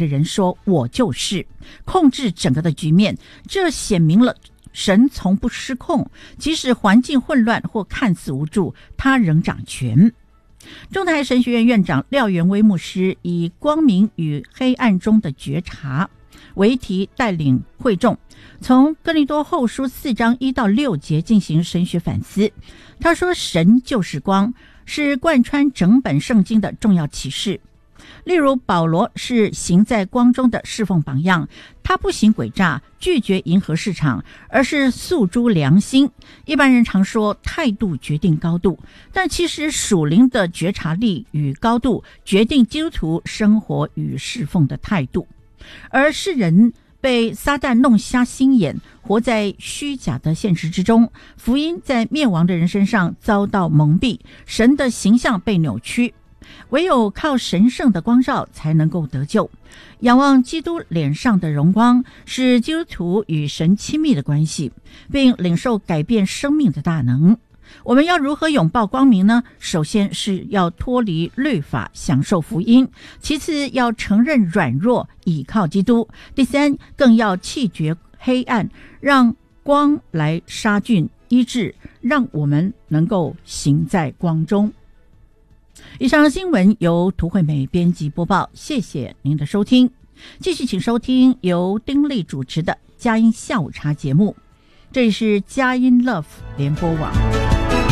的人说我就是控制整个的局面，这显明了神从不失控，即使环境混乱或看似无助，他仍掌权。中台神学院院长廖元威牧师以光明与黑暗中的觉察为题，带领会众从哥林多后书4章1到6节进行神学反思。他说，神就是光，是贯穿整本圣经的重要启示。例如保罗是行在光中的侍奉榜样，他不行诡诈，拒绝迎合市场，而是诉诸良心。一般人常说态度决定高度，但其实属灵的觉察力与高度决定基督徒生活与侍奉的态度。而世人被撒旦弄瞎心眼，活在虚假的现实之中，福音在灭亡的人身上遭到蒙蔽，神的形象被扭曲，唯有靠神圣的光照才能够得救。仰望基督脸上的荣光，是基督徒与神亲密的关系，并领受改变生命的大能。我们要如何拥抱光明呢？首先是要脱离律法，享受福音；其次要承认软弱，倚靠基督；第三，更要弃绝黑暗，让光来杀菌医治，让我们能够行在光中。以上新闻由涂惠美编辑播报，谢谢您的收听。继续请收听由丁莉主持的佳音下午茶节目，这里是佳音 Love 联播网。